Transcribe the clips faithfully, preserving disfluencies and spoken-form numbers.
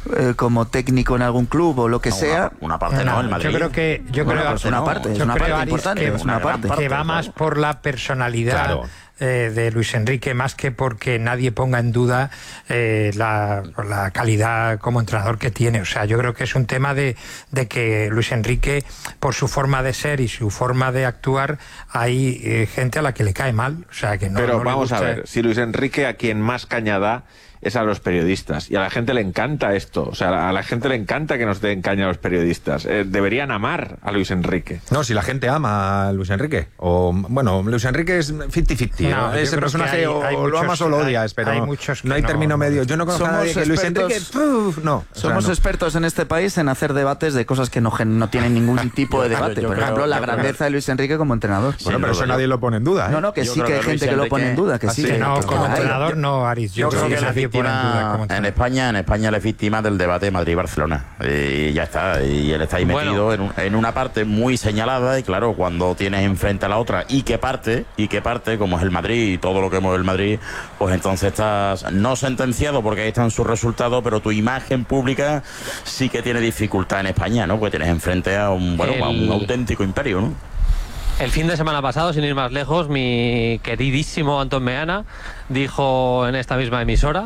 eh, como técnico en algún club o lo que no, sea. Una, una parte no, no, el Madrid. Yo creo que yo bueno, creo pues una no, parte, es yo una creo, parte Aris, importante, que, es una parte. que va más por la personalidad. Claro. Eh, de Luis Enrique, más que porque nadie ponga en duda eh, la, la calidad como entrenador que tiene. O sea, yo creo que es un tema de, de que Luis Enrique, por su forma de ser y su forma de actuar, hay eh, gente a la que le cae mal. O sea, que no, Pero no vamos le gusta... a ver, si Luis Enrique a quien más caña da es a los periodistas, y a la gente le encanta esto, o sea, a la gente le encanta que nos den caña a los periodistas. Eh, deberían amar a Luis Enrique. No, si la gente ama a Luis Enrique, o bueno, Luis Enrique es cincuenta cincuenta, No, ¿no? yo Ese creo personaje que hay- o hay lo muchos- amas o lo hay- odias, pero hay no, muchos que no hay no- término medio. Yo no conozco a Somos nadie que Luis expertos- Enrique, uf, no. O sea, Somos no. expertos en este país en hacer debates de cosas que no, gen- no tienen ningún tipo de debate. yo Por creo- ejemplo, la yo creo- grandeza de Luis Enrique como entrenador. Bueno, pero Sí, eso yo- nadie lo pone en duda, ¿eh? No, no, que Yo sí creo que hay que gente Luis que lo Enrique- pone en duda, que Ah, sí. sí, que Que no, que como hay. entrenador no, Aris. Yo, Yo creo que que la nadie pone en duda como víctima en entrenador. España, en España la víctima del debate Madrid-Barcelona. Y ya está. Y él está ahí Bueno. metido en, un- en una parte muy señalada. Y claro, cuando tienes enfrente a la otra y que parte, y que parte, como es el Madrid y todo lo que mueve el Madrid, pues entonces estás no sentenciado porque ahí están sus resultados, pero tu imagen pública sí que tiene dificultad en España, ¿no? Porque tienes enfrente a un, bueno, a un El- auténtico imperio, ¿no? El fin de semana pasado, sin ir más lejos, mi queridísimo Antón Meana dijo en esta misma emisora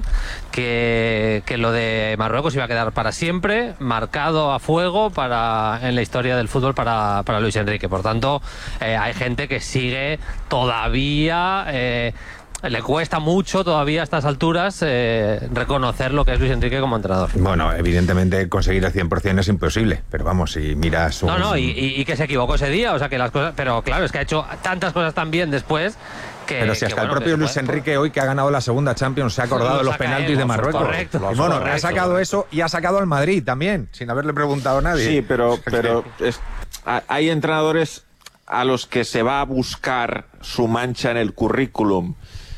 que, que lo de Marruecos iba a quedar para siempre, marcado a fuego para en la historia del fútbol para, para Luis Enrique. Por tanto, eh, hay gente que sigue todavía... Eh, le cuesta mucho todavía a estas alturas eh, reconocer lo que es Luis Enrique como entrenador. Bueno, evidentemente conseguir el cien por ciento es imposible, pero vamos, si miras un... No, no, y, y- y que se equivocó ese día, o sea que las cosas... Pero claro, es que ha hecho tantas cosas tan bien después que... Pero si que, hasta bueno, el propio que Luis se puede- Enrique hoy que ha ganado la segunda Champions se ha acordado de Lo los saca penaltis él, de Marruecos. correcto, Y bueno, correcto. ha sacado eso y ha sacado al Madrid también, sin haberle preguntado a nadie. Sí, pero, O sea que- pero es- a- hay entrenadores a los que se va a buscar su mancha en el currículum,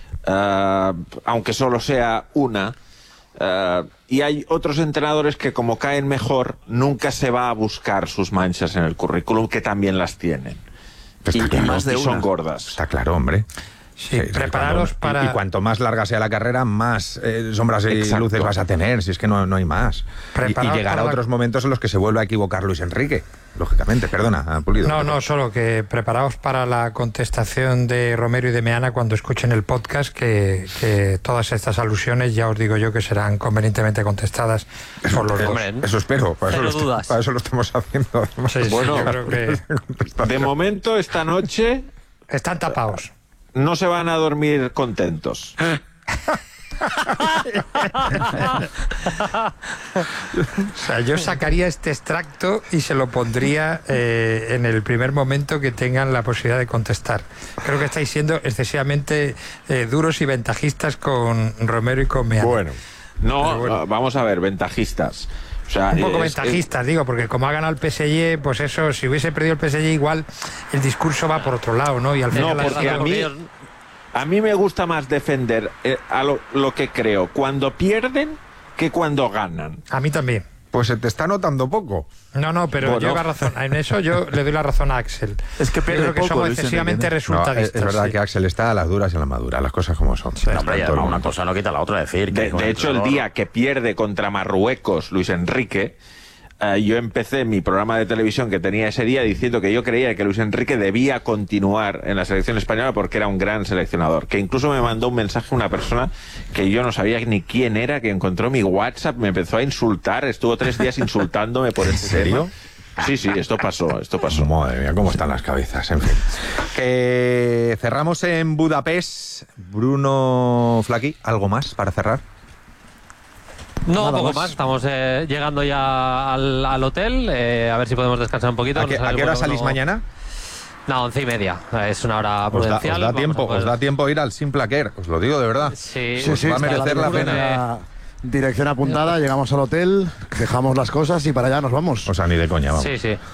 eh, aunque solo sea una, eh, y hay otros entrenadores que, como caen mejor, nunca se va a buscar sus manchas en el currículum, que también las tienen. Está Y, y claro. más de de son una. gordas. Está claro, hombre. Sí, Sí, sí, prepararos cuando- para... Y, y cuanto más larga sea la carrera, más eh, sombras y Exacto. luces vas a tener, si es que no, no hay más. Y, y Preparaos llegará para la- otros momentos en los que se vuelve a equivocar Luis Enrique, lógicamente. Perdona, Pulido. No, no, solo que preparaos para la contestación de Romero y de Meana cuando escuchen el podcast, que, que todas estas alusiones ya os digo yo que serán convenientemente contestadas por los dos. Hombre, Eso espero, para eso, Cero lo, est- dudas. para eso lo estamos haciendo. además. Sí, sí, Bueno, yo creo que De momento, esta noche están tapados. no se van a dormir contentos. O sea, yo sacaría este extracto y se lo pondría eh, en el primer momento que tengan la posibilidad de contestar. Creo que estáis siendo excesivamente eh, duros y ventajistas con Romero y con Meana. Bueno, no, Pero bueno. no, vamos a ver, ventajistas. O sea, Un poco es- ventajistas, digo, porque como ha ganado el P S G, pues eso, si hubiese perdido el P S G, igual el discurso va por otro lado, ¿no? Y al No, final la- porque a mí, a mí me gusta más defender eh, a lo, lo que creo cuando pierden que cuando ganan. a mí también. Pues se te está notando poco. No, no, pero Bueno. lleva razón. En eso yo le doy la razón a Axel. Es que Yo pierde creo que poco, somos Luis excesivamente Enrique, No, es, resultadistas. es verdad sí. que Axel está a las duras y a las maduras, las cosas como son. No, hombre, y Todo el además una mundo. cosa no quita la otra, decir que De, es un de hecho, el entrenador- día que pierde contra Marruecos Luis Enrique, eh, yo empecé mi programa de televisión que tenía ese día diciendo que yo creía que Luis Enrique debía continuar en la selección española porque era un gran seleccionador. Que incluso me mandó un mensaje una persona que yo no sabía ni quién era, que encontró mi WhatsApp, me empezó a insultar, estuvo tres días insultándome por este serio? tema. Sí, sí, esto pasó, esto pasó. Madre mía, cómo están las cabezas, en fin. Que cerramos en Budapest. Bruno Flaqui, ¿algo más para cerrar? No, Nada poco más. más. Estamos eh, llegando ya al, al hotel. eh, a ver si podemos descansar un poquito. ¿A No qué, sabe a el qué hora vuelo, salís no- mañana? No, once y media. Es una hora Os da, prudencial. os da Vamos tiempo, a poder- os da tiempo ir al Simplaquer, os lo digo de verdad. Sí, Sí, sí, va a está merecer la locura, pena. la dirección apuntada, llegamos al hotel, dejamos las cosas y para allá nos vamos. O sea, ni de coña, vamos. Sí, sí.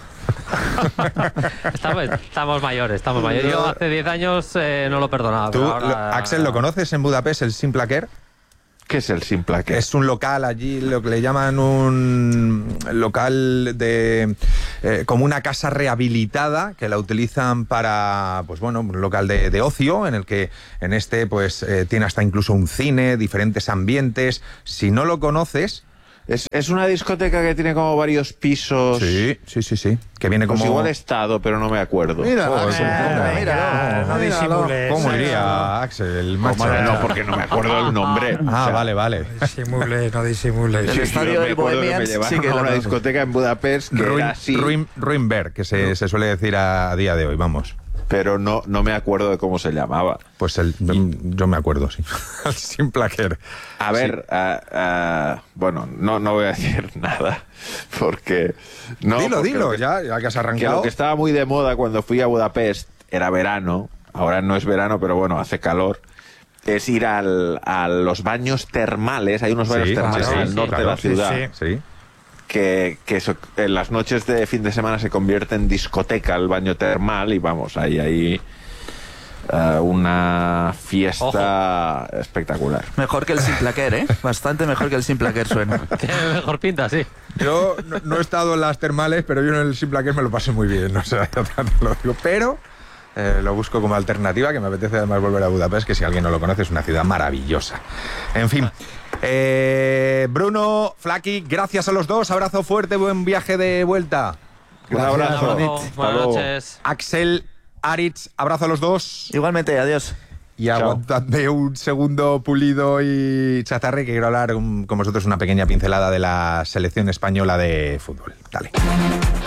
estamos, estamos mayores, estamos mayores. Yo hace diez años eh, no lo perdonaba. ¿Tú, pero ahora- lo- Axel, lo conoces en Budapest, el Simplaquer? ¿Qué es el Simplaquer? Es un local allí, lo que le llaman un local de eh, como una casa rehabilitada que la utilizan para, pues bueno, un local de, de ocio en el que en este pues eh, tiene hasta incluso un cine, diferentes ambientes. Si no lo conoces, Es, es una discoteca que tiene como varios pisos. Sí, sí, sí, sí. Que viene como... Pues igual he estado, pero no me acuerdo. Mira, Oh, Axel, mira, mira, mira, no disimules. ¿Cómo iría, Axel? Macho? Hombre, no, porque no me acuerdo el nombre. Ah, O sea, vale, vale. No disimule, no disimule. El sí, estadio yo me del acuerdo que me Bohemians llevaron sí que a lo una conozco. discoteca en Budapest que Ruin, era así, Ruin, Ruinberg, que se, se suele decir a, a día de hoy, vamos. pero no, no me acuerdo de cómo se llamaba. Pues el, yo me acuerdo, sí. Sin plaquer. A ver, sí. uh, uh, bueno, no, no voy a decir nada, porque... No, dilo, porque dilo, que, ya, ya que has que arrancado. lo que estaba muy de moda cuando fui a Budapest era verano, ahora no es verano, pero bueno, hace calor, es ir al, a los baños termales, hay unos baños Sí, termales claro, en el sí, norte claro, de la sí, ciudad, sí. Sí. que, que so, en las noches de fin de semana se convierte en discoteca el baño termal y vamos, ahí hay uh, una fiesta Ojo. espectacular. Mejor que el Simplaquer, ¿eh? Bastante mejor que el Simplaquer suena. Tiene mejor pinta, sí. Yo no, no he estado en las termales, pero yo en el Simplaquer me lo pasé muy bien, o sea, te lo digo, pero... Eh, lo busco como alternativa, que me apetece además volver a Budapest, que si alguien no lo conoce es una ciudad maravillosa. En fin, eh, Bruno, Flaky, gracias a los dos, abrazo fuerte, buen viaje de vuelta. Un abrazo. Buenas noches. Axel, Aritz, abrazo a los dos. Igualmente, adiós. Y aguantadme un segundo, Pulido y Chazarre, que quiero hablar con vosotros una pequeña pincelada de la selección española de fútbol. Dale.